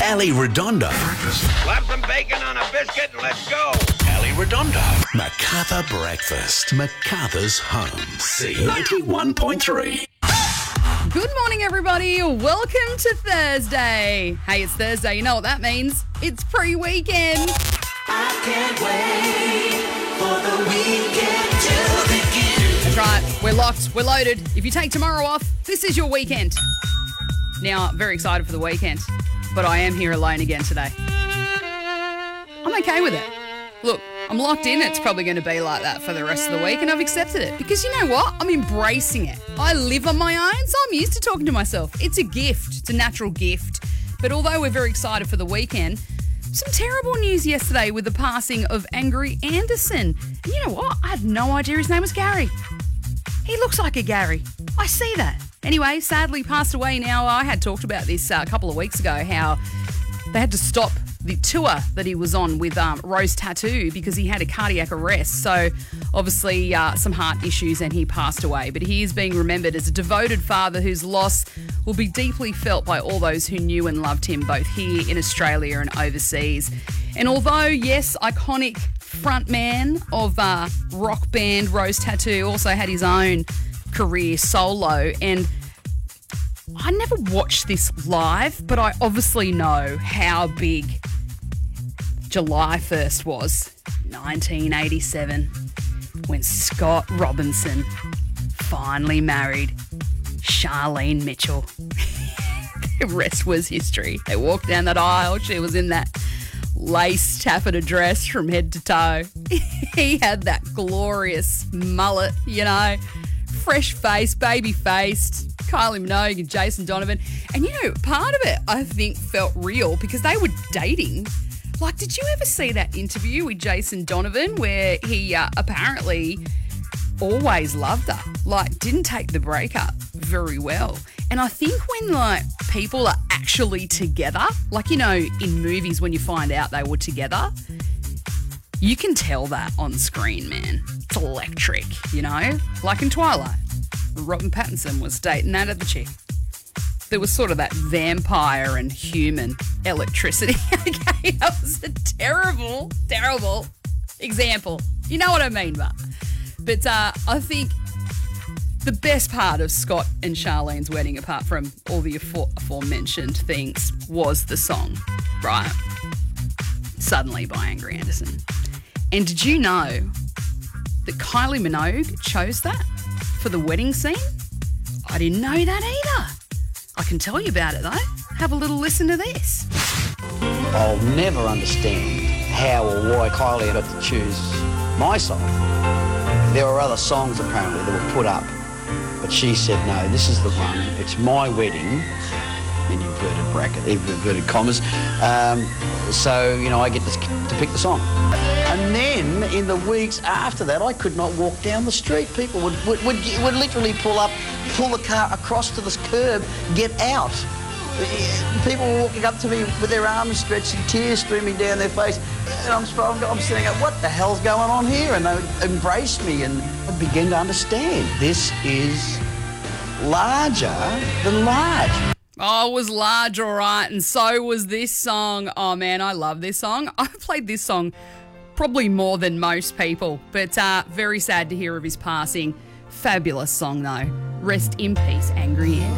Ali Redondo. Slap some bacon on a biscuit and let's go. Ali Redondo. Macarthur Breakfast. Macarthur's home. C91.3. Good morning, everybody. Welcome to Thursday. Hey, it's Thursday. You know what that means? It's pre-weekend. I can't wait for the weekend to begin. That's right. We're locked. We're loaded. If you take tomorrow off, this is your weekend. Now, very excited for the weekend, but I am here alone again today. I'm okay with it. Look, I'm locked in. It's probably going to be like that for the rest of the week, and I've accepted it because you know what? I'm embracing it. I live on my own, so I'm used to talking to myself. It's a gift. It's a natural gift. But although we're very excited for the weekend, some terrible news yesterday with the passing of Angry Anderson. And you know what? I had no idea his name was Gary. He looks like a Gary. I see that. Anyway, sadly passed away now. I had talked about this a couple of weeks ago, how they had to stop the tour that he was on with Rose Tattoo because he had a cardiac arrest. So obviously some heart issues and he passed away. But he is being remembered as a devoted father whose loss will be deeply felt by all those who knew and loved him both here in Australia and overseas. And although, yes, iconic frontman of rock band Rose Tattoo also had his own career solo, and I never watched this live, but I obviously know how big July 1st was, 1987, when Scott Robinson finally married Charlene Mitchell. The rest was history. They walked down that aisle. She was in that lace taffeta dress from head to toe. He had that glorious mullet, you know, fresh face, baby-faced, Kylie Minogue and Jason Donovan. And, you know, part of it, I think, felt real because they were dating. Like, did you ever see that interview with Jason Donovan where he apparently always loved her? Like, didn't take the breakup very well. And I think when, like, people are actually together, like, you know, in movies when you find out they were together, you can tell that on screen, man. It's electric, you know? Like in Twilight, Robin Pattinson was dating that other chick. There was sort of that vampire and human electricity. Okay, that was a terrible, terrible example. You know what I mean, but I think the best part of Scott and Charlene's wedding, apart from all the aforementioned things, was the song, right? Suddenly by Angry Anderson. And did you know that Kylie Minogue chose that for the wedding scene? I didn't know that either. I can tell you about it though. Have a little listen to this. I'll never understand how or why Kylie got to choose my song. There were other songs apparently that were put up, but she said, no, this is the one. It's my wedding, in inverted commas. So, you know, I get to pick the song. And then in the weeks after that, I could not walk down the street. People would literally pull the car across to this curb, get out. People were walking up to me with their arms stretched and tears streaming down their face. And I'm sitting there, what the hell's going on here? And they would embrace me and I began to understand this is larger than large. Oh, it was large, all right, and so was this song. Oh, man, I love this song. I've played this song probably more than most people, but very sad to hear of his passing. Fabulous song, though. Rest in peace, Angry Anderson.